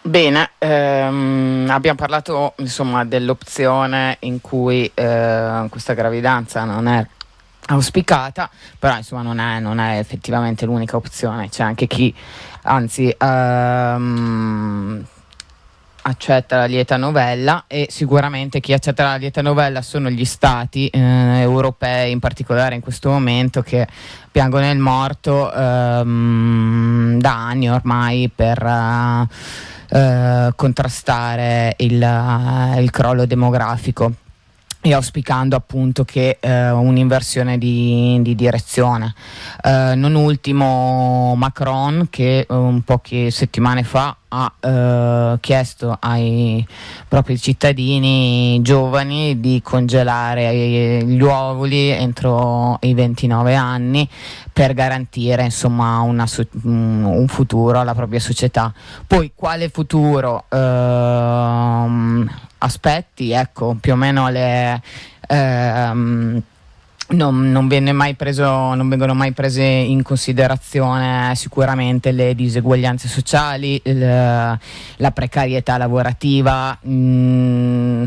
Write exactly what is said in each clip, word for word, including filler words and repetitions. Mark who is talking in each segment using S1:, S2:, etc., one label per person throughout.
S1: Bene, ehm, abbiamo parlato insomma dell'opzione in cui eh, questa gravidanza non è auspicata, però insomma non è, non è effettivamente l'unica opzione, c'è anche chi anzi ehm, accetta la lieta novella, e sicuramente chi accetta la lieta novella sono gli stati eh, europei, in particolare in questo momento, che piangono il morto ehm, da anni ormai per uh, uh, contrastare il, uh, il crollo demografico, e auspicando appunto che eh, un'inversione di, di direzione. Eh, non ultimo Macron, che un poche settimane fa ha eh, chiesto ai propri cittadini giovani di congelare gli ovuli entro i ventinove anni per garantire insomma una, un futuro alla propria società. Poi quale futuro ehm, aspetti, ecco, più o meno le ehm, non, non viene mai preso, non vengono mai prese in considerazione sicuramente le diseguaglianze sociali, il, la precarietà lavorativa mh,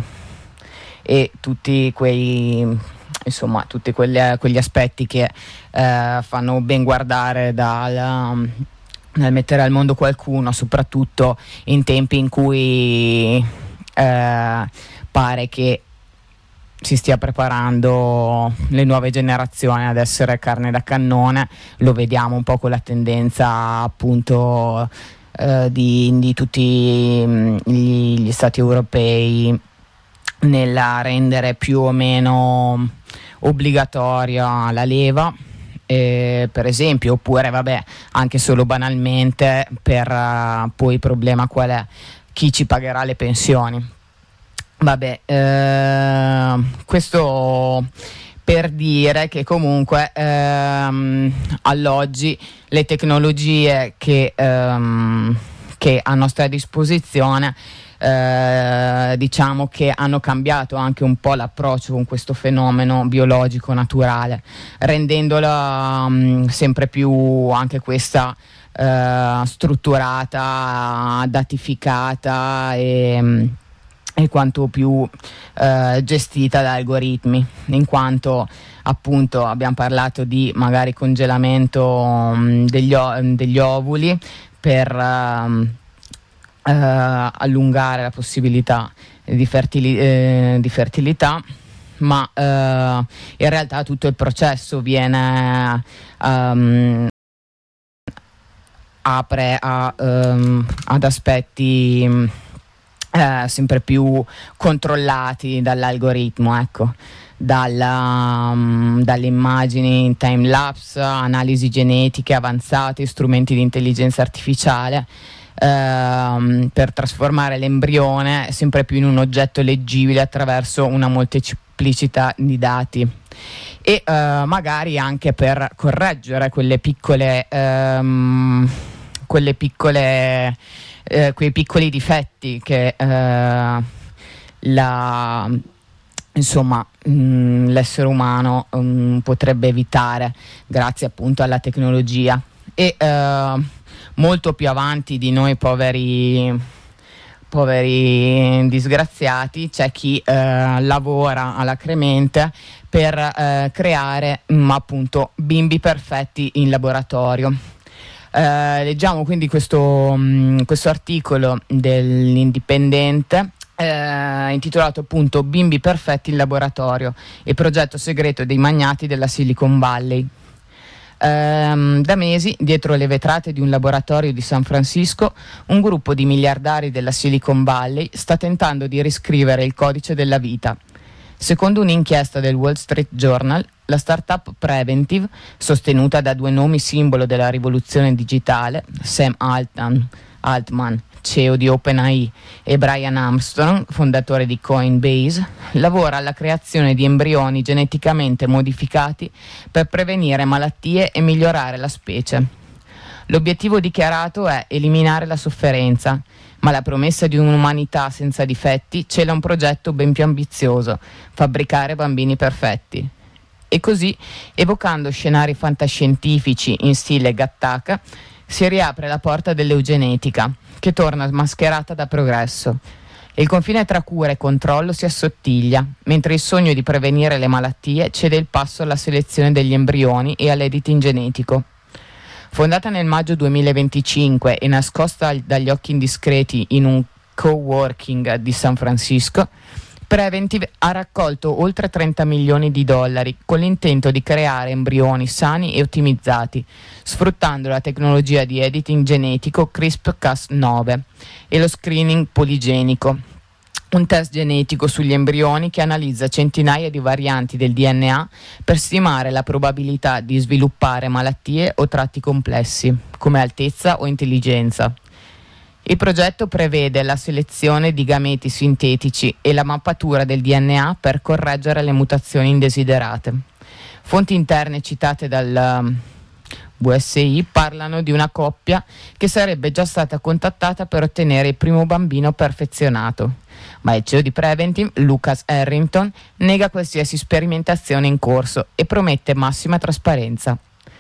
S1: e tutti quei insomma tutti quegli, quegli aspetti che eh, fanno ben guardare dal, dal mettere al mondo qualcuno, soprattutto in tempi in cui eh, pare che si stia preparando le nuove generazioni ad essere carne da cannone. Lo vediamo un po' con la tendenza appunto eh, di, di tutti gli, gli stati europei nella rendere più o meno obbligatoria la leva, eh, per esempio, oppure vabbè anche solo banalmente per uh, poi il problema qual è? Chi ci pagherà le pensioni? Vabbè, eh, questo per dire che comunque ehm, all'oggi le tecnologie che, ehm, che a nostra disposizione eh, diciamo che hanno cambiato anche un po' l'approccio con questo fenomeno biologico naturale, rendendola mh, sempre più anche questa eh, strutturata, datificata e e quanto più eh, gestita da algoritmi, in quanto appunto abbiamo parlato di magari congelamento mh, degli, o- degli ovuli per uh, uh, allungare la possibilità di, fertili- eh, di fertilità, ma uh, in realtà tutto il processo viene um, apre a, um, ad aspetti Eh, sempre più controllati dall'algoritmo, ecco, dalla, um, dalle immagini in time lapse, analisi genetiche avanzate, strumenti di intelligenza artificiale ehm, per trasformare l'embrione sempre più in un oggetto leggibile attraverso una molteplicità di dati, e eh, magari anche per correggere quelle piccole ehm, quelle piccole Eh, quei piccoli difetti che eh, la, insomma mh, l'essere umano mh, potrebbe evitare grazie appunto alla tecnologia, e eh, molto più avanti di noi poveri poveri disgraziati c'è chi eh, lavora alacremente per eh, creare mh, appunto bimbi perfetti in laboratorio. Eh, leggiamo quindi questo, mh, questo articolo dell'Indipendente eh, intitolato appunto Bimbi perfetti in laboratorio, il progetto segreto dei magnati della Silicon Valley. Eh, da mesi, dietro le vetrate di un laboratorio di San Francisco, un gruppo di miliardari della Silicon Valley sta tentando di riscrivere il codice della vita. Secondo un'inchiesta del Wall Street Journal, la startup Preventive, sostenuta da due nomi simbolo della rivoluzione digitale, Sam Altman, Altman, C E O di OpenAI, e Brian Armstrong, fondatore di Coinbase, lavora alla creazione di embrioni geneticamente modificati per prevenire malattie e migliorare la specie. L'obiettivo dichiarato è eliminare la sofferenza, ma la promessa di un'umanità senza difetti cela un progetto ben più ambizioso: fabbricare bambini perfetti. E così, evocando scenari fantascientifici in stile Gattaca, Si riapre la porta dell'eugenetica, che torna mascherata da progresso. Il confine tra cura e controllo si assottiglia, mentre il sogno di prevenire le malattie cede il passo alla selezione degli embrioni e all'editing genetico. Fondata nel maggio duemilaventicinque e nascosta dagli occhi indiscreti in un coworking di San Francisco, Preventive ha raccolto oltre trenta milioni di dollari con l'intento di creare embrioni sani e ottimizzati, sfruttando la tecnologia di editing genetico CRISPR Cas nove e lo screening poligenico, un test genetico sugli embrioni che analizza centinaia di varianti del D N A per stimare la probabilità di sviluppare malattie o tratti complessi, come altezza o intelligenza. Il progetto prevede la selezione di gameti sintetici e la mappatura del D N A per correggere le mutazioni indesiderate. Fonti interne citate dal V S I parlano di una coppia che sarebbe già stata contattata per ottenere il primo bambino perfezionato, ma il C E O di Preventive, Lucas Harrington, nega qualsiasi sperimentazione in corso e promette massima trasparenza.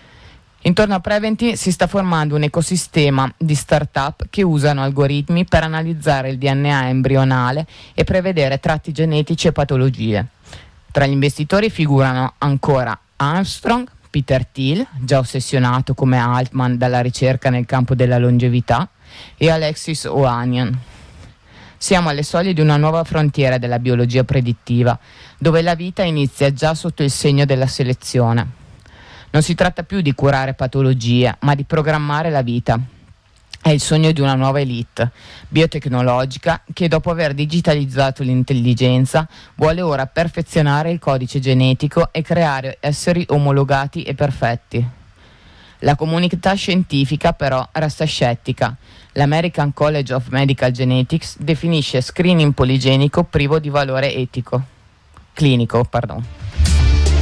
S1: Intorno a Preventive si sta formando un ecosistema di start-up che usano algoritmi per analizzare il D N A embrionale e prevedere tratti genetici e patologie. Tra gli investitori figurano ancora Armstrong, Peter Thiel, già ossessionato come Altman dalla ricerca nel campo della longevità, e Alexis Ohanian. Siamo alle soglie di una nuova frontiera della biologia predittiva, dove la vita inizia già sotto il segno della selezione. Non si tratta più di curare patologie, ma di programmare la vita. È il sogno di una nuova elite biotecnologica che, dopo aver digitalizzato l'intelligenza, vuole ora perfezionare il codice genetico e creare esseri omologati e perfetti. La comunità scientifica però resta scettica. L'American College of Medical Genetics definisce screening poligenico privo di valore etico. Clinico, pardon.